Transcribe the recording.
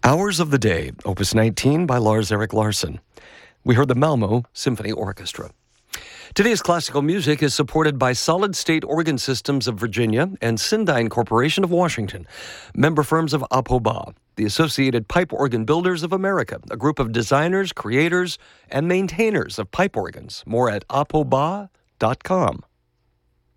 Hours of the Day, Opus 19 by Lars-Erik Larsson. We heard the Malmö Symphony Orchestra. Today's classical music is supported by Solid State Organ Systems of Virginia and Syndyne Corporation of Washington, member firms of APOBA, the Associated Pipe Organ Builders of America, a group of designers, creators, and maintainers of pipe organs. More at apoba.com.